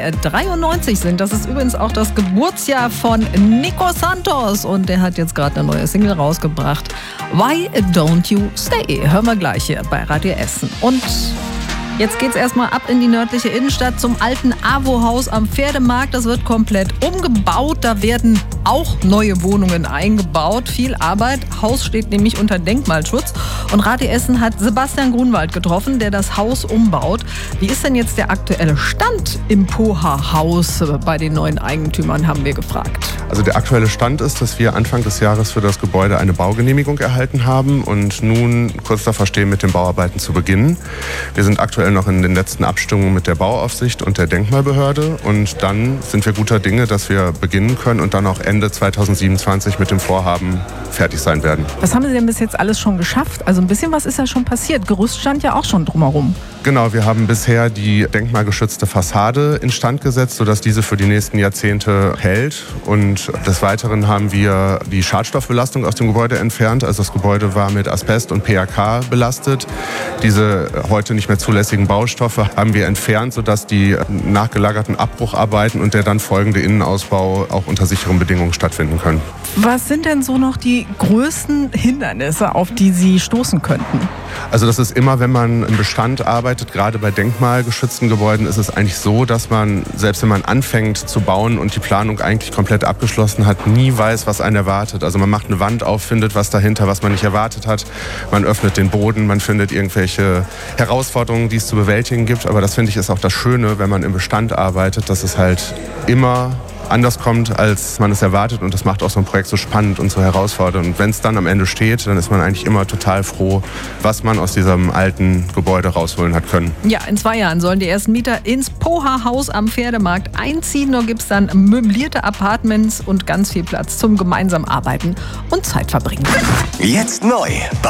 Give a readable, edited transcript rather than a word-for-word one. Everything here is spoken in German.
93 sind. Das ist übrigens auch das Geburtsjahr von Nico Santos und der hat jetzt gerade eine neue Single rausgebracht. Why Don't You Stay? Hören wir gleich hier bei Radio Essen. Und jetzt geht's erstmal ab in die nördliche Innenstadt zum alten AWO-Haus am Pferdemarkt. Das wird komplett umgebaut. Da werden auch neue Wohnungen eingebaut. Viel Arbeit. Haus steht nämlich unter Denkmalschutz. Und Radio Essen hat Sebastian Grunwald getroffen, der das Haus umbaut. Wie ist denn jetzt der aktuelle Stand im Poha-Haus bei den neuen Eigentümern, haben wir gefragt. Also der aktuelle Stand ist, dass wir Anfang des Jahres für das Gebäude eine Baugenehmigung erhalten haben und nun kurz davor stehen, mit den Bauarbeiten zu beginnen. Wir sind aktuell noch in den letzten Abstimmungen mit der Bauaufsicht und der Denkmalbehörde und dann sind wir guter Dinge, dass wir beginnen können und dann auch Ende 2027 mit dem Vorhaben fertig sein werden. Was haben Sie denn bis jetzt alles schon geschafft? Also ein bisschen was ist ja schon passiert. Gerüst stand ja auch schon drumherum. Genau, wir haben bisher die denkmalgeschützte Fassade instand gesetzt, sodass diese für die nächsten Jahrzehnte hält. Und des Weiteren haben wir die Schadstoffbelastung aus dem Gebäude entfernt. Also das Gebäude war mit Asbest und PAK belastet. Diese heute nicht mehr zulässigen Baustoffe haben wir entfernt, sodass die nachgelagerten Abbrucharbeiten und der dann folgende Innenausbau auch unter sicheren Bedingungen stattfinden können. Was sind denn so noch die größten Hindernisse, auf die Sie stoßen könnten? Also das ist immer, wenn man im Bestand arbeitet, gerade bei denkmalgeschützten Gebäuden, ist es eigentlich so, dass man, selbst wenn man anfängt zu bauen und die Planung eigentlich komplett abgeschlossen hat, nie weiß, was einen erwartet. Also man macht eine Wand auf, findet was dahinter, was man nicht erwartet hat. Man öffnet den Boden, man findet irgendwelche Herausforderungen, die es zu bewältigen gibt. Aber das finde ich ist auch das Schöne, wenn man im Bestand arbeitet, dass es halt immer anders kommt, als man es erwartet und das macht auch so ein Projekt so spannend und so herausfordernd. Und wenn es dann am Ende steht, dann ist man eigentlich immer total froh, was man aus diesem alten Gebäude rausholen hat können. Ja, in 2 Jahren sollen die ersten Mieter ins Poha-Haus am Pferdemarkt einziehen. Da gibt es dann möblierte Apartments und ganz viel Platz zum gemeinsamen Arbeiten und Zeit verbringen. Jetzt neu bei